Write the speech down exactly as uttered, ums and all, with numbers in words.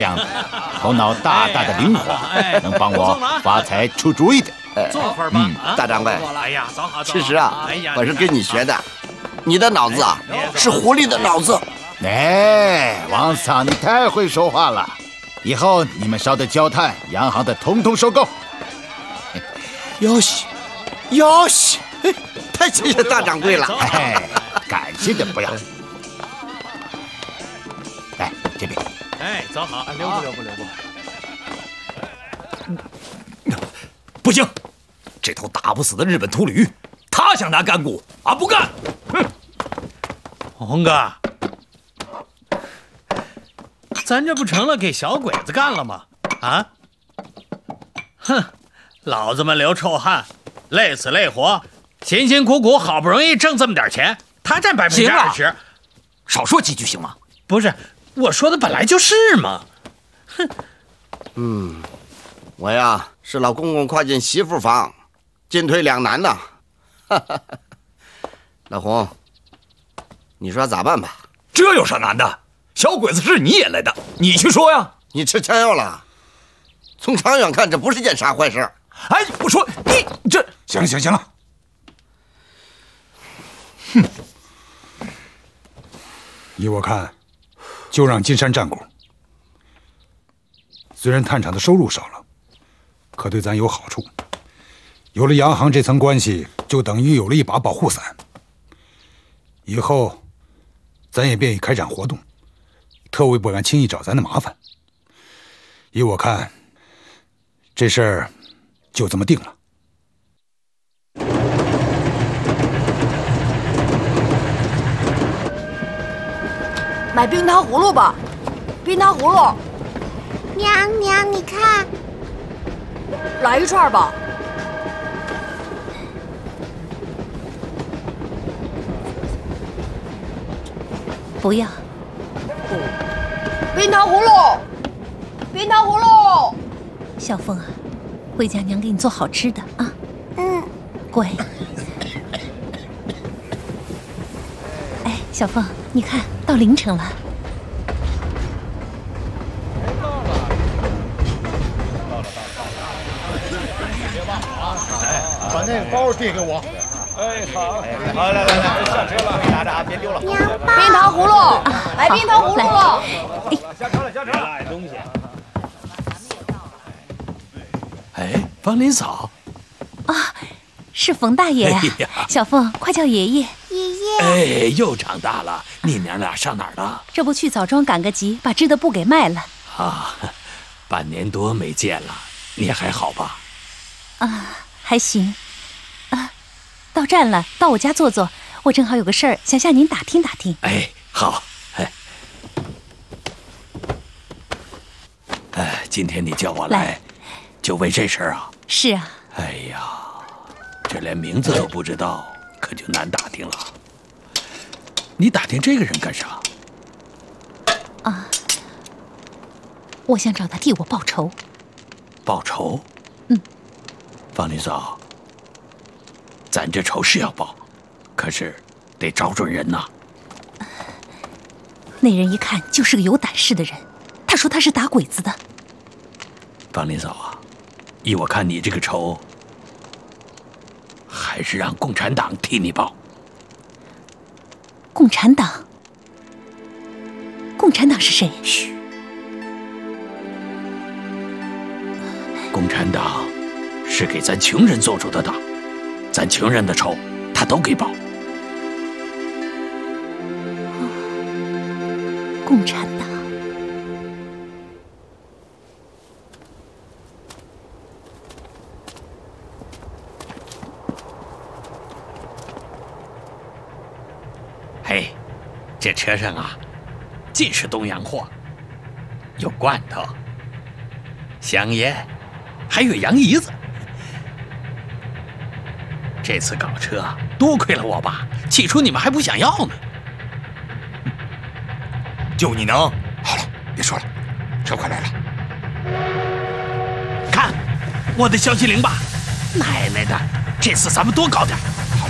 样的，头脑大大的灵活，能帮我发财出主意的。 坐会儿吧， 大掌柜。 哎呀，走好走好。 其实啊，我是跟你学的，你的脑子啊是狐狸的脑子。 哎，王桑，你太会说话了。以后你们烧的焦炭、洋行的，统统收购。 哟西，哟西，太谢谢大掌柜了。 哎，感谢的不要。来这边。 哎，走好，留步留步留步。 不行，这头打不死的日本秃驴，他想拿干股，俺不干。哼， 红哥，咱这不成了给小鬼子干了吗？啊？哼，老子们流臭汗，累死累活，辛辛苦苦好不容易挣这么点钱，他占百分之二十， 少说几句行吗？ 不是，我说的本来就是嘛。哼， 嗯，我呀是老公公跨进媳妇房，进退两难呐。老洪，你说咋办吧？ 这有啥难的？小鬼子是你引来的，你去说呀。 你吃枪药了？从长远看，这不是件啥坏事。 哎，我说你这…… 行了行了行了，哼！依我看，就让金山占股。虽然炭厂的收入少了，可对咱有好处。有了洋行这层关系，就等于有了一把保护伞。以后，咱也便于开展活动，特务不敢轻易找咱的麻烦。依我看，这事儿就这么定了。 买冰糖葫芦吧，冰糖葫芦。 娘娘，你看， 来一串吧。 不要。 冰糖葫芦，冰糖葫芦。 小凤啊，回家娘给你做好吃的啊。 嗯， 乖。哎，小凤，你看到凌晨了。 把那个包递给我。 哎，好，好，来来来，下车了，拿着啊，别丢了。 冰糖葫芦，来冰糖葫芦了。 下车了，下车了。爱东西。 哎，芳林嫂。 啊，是冯大爷呀。哎呀，小凤，快叫爷爷。 爷爷。 哎，又长大了，你娘俩上哪儿了？ 这不去枣庄赶个集，把织的布给卖了。 啊，半年多没见了，你还好吧？ 啊，还行。啊，到站了，到我家坐坐。我正好有个事儿想向您打听打听。 哎，好。哎，哎，今天你叫我来，来就为这事儿啊？ 是啊。 哎呀，这连名字都不知道，可就难打听了。你打听这个人干啥？ 啊，我想找他替我报仇。 报仇？ 嗯。 芳林嫂，咱这仇是要报，可是得找准人呐。 那人一看就是个有胆识的人，他说他是打鬼子的。 芳林嫂啊，依我看你这个仇，还是让共产党替你报。 共产党？共产党是谁？ 嘘。共产党是给咱穷人做主的党，咱穷人的仇，他都给报。 哦，共产党。 嘿，这车上啊，尽是东洋货，有罐头、香烟，还有洋姨子。这次搞车多亏了我爸，起初你们还不想要呢。 就你能。好了，别说了，车快来了。 看，我的消息灵吧！奶奶的，这次咱们多搞点。